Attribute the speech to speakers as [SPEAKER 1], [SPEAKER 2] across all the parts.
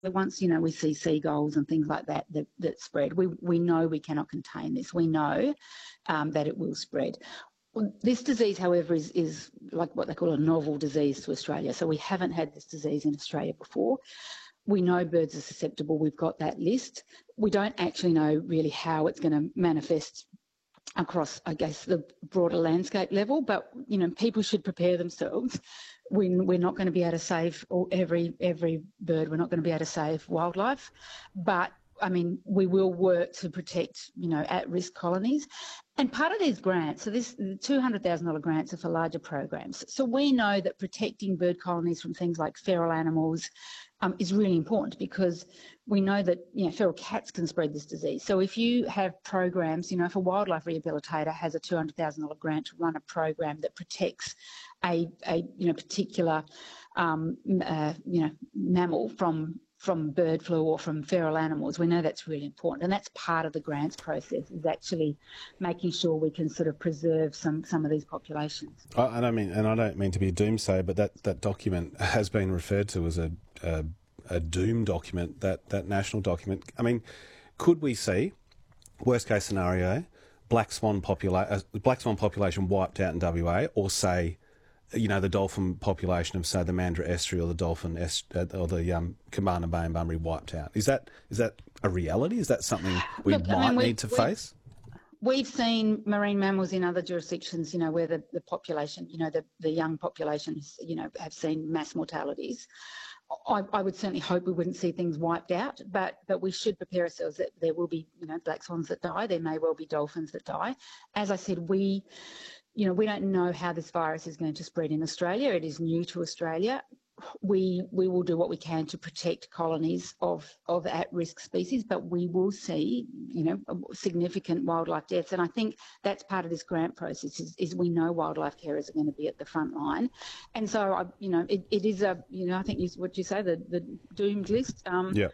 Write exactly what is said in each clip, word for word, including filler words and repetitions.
[SPEAKER 1] once, you know, we see seagulls and things like that that, that spread, we, we know we cannot contain this. We know um, that it will spread. This disease, however, is, is like what they call a novel disease to Australia. So we haven't had this disease in Australia before. We know birds are susceptible. We've got that list. We don't actually know really how it's going to manifest across, I guess, the broader landscape level, but, you know, people should prepare themselves. We, we're not going to be able to save all, every every bird. We're not going to be able to save wildlife, but I mean, we will work to protect, you know, at-risk colonies. And part of these grants, so this two hundred thousand dollars grants are for larger programs. So we know that protecting bird colonies from things like feral animals um, is really important, because we know that, you know, feral cats can spread this disease. So if you have programs, you know, if a wildlife rehabilitator has a two hundred thousand dollars grant to run a program that protects a, a you know, particular, um, uh, you know, mammal from from bird flu or from feral animals, we know that's really important. And that's part of the grants process, is actually making sure we can sort of preserve some, some of these populations.
[SPEAKER 2] I, I don't mean, and I don't mean to be a doomsayer, but that, that document has been referred to as a, a, a doom document, that, that national document. I mean, could we see, worst case scenario, black swan, popula- uh, black swan population wiped out in W A, or say, you know, the dolphin population of, say, the Mandurah Estuary or the dolphin est- uh, or the um, Commander Bay and Bunbury wiped out? Is that is that a reality? Is that something we
[SPEAKER 1] Look,
[SPEAKER 2] might
[SPEAKER 1] I mean,
[SPEAKER 2] need to
[SPEAKER 1] we've,
[SPEAKER 2] face?
[SPEAKER 1] We've seen marine mammals in other jurisdictions, you know, where the, the population, you know, the, the young populations, you know, have seen mass mortalities. I, I would certainly hope we wouldn't see things wiped out, but but we should prepare ourselves that there will be, you know, black swans that die. There may well be dolphins that die. As I said, we, you know, we don't know how this virus is going to spread in Australia. It is new to Australia. We we will do what we can to protect colonies of, of at-risk species, but we will see, you know, significant wildlife deaths. And I think that's part of this grant process, is, is we know wildlife carers are going to be at the front line. And so, I, you know, it, it is a, you know, I think you, what you say, the, the doomed list. Um,
[SPEAKER 2] yeah.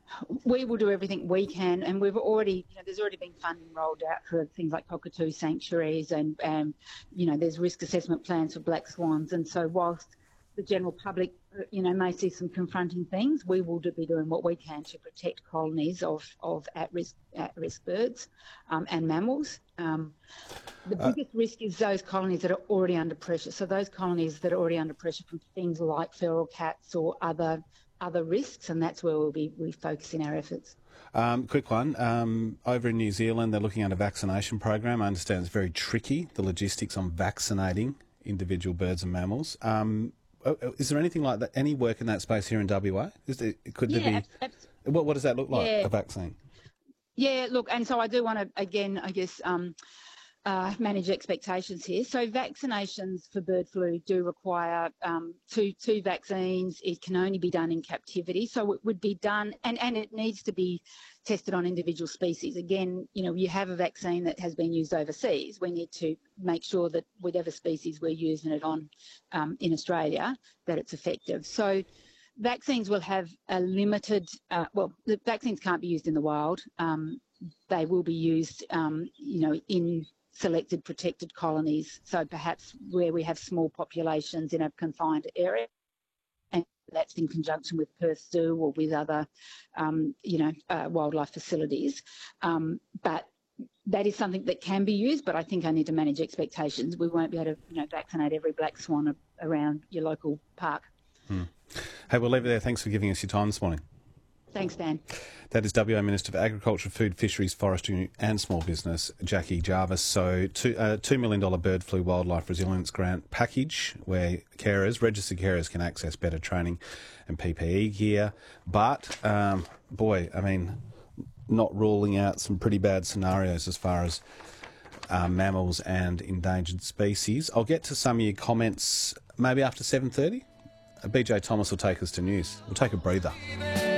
[SPEAKER 1] We will do everything we can, and we've already, you know, there's already been funding rolled out for things like cockatoo sanctuaries, and, and you know, there's risk assessment plans for black swans. And so whilst the general public, you know, may see some confronting things, we will do, be doing what we can to protect colonies of, of at-risk at-risk birds um, and mammals. Um, the
[SPEAKER 2] Uh,
[SPEAKER 1] biggest risk is those colonies that are already under pressure. So those colonies that are already under pressure from things like feral cats or other other risks, and that's where we'll be we focusing our efforts.
[SPEAKER 2] Um, quick one. Um, over in New Zealand, they're looking at a vaccination program. I understand it's very tricky, the logistics on vaccinating individual birds and mammals. Um, is there anything like that, any work in that space here in W A? Is there, could there
[SPEAKER 1] Yeah,
[SPEAKER 2] be...
[SPEAKER 1] abs-
[SPEAKER 2] What, what does that look like,
[SPEAKER 1] yeah.
[SPEAKER 2] a vaccine?
[SPEAKER 1] Yeah, look, and so I do want to, again, I guess, um, uh, manage expectations here. So vaccinations for bird flu do require um, two two vaccines. It can only be done in captivity. So it would be done, and, and it needs to be tested on individual species. Again, you know, you have a vaccine that has been used overseas. We need to make sure that whatever species we're using it on um, in Australia, that it's effective. So vaccines will have a limited, uh, well, the vaccines can't be used in the wild. Um, they will be used, um, you know, in selected protected colonies. So perhaps where we have small populations in a confined area, and that's in conjunction with Perth Zoo or with other, um, you know, uh, wildlife facilities. Um, but that is something that can be used, but I think I need to manage expectations. We won't be able to, you know, vaccinate every black swan around your local park.
[SPEAKER 2] Hmm. Hey, we'll leave it there. Thanks for giving us your time this morning.
[SPEAKER 1] Thanks, Dan.
[SPEAKER 2] That is W A Minister for Agriculture, Food, Fisheries, Forestry and Small Business, Jackie Jarvis. So two, uh, two million dollars bird flu wildlife resilience grant package where carers, registered carers can access better training and P P E gear. But, um, boy, I mean, not ruling out some pretty bad scenarios as far as uh, mammals and endangered species. I'll get to some of your comments maybe after seven thirty. B J Thomas will take us to news. We'll take a breather.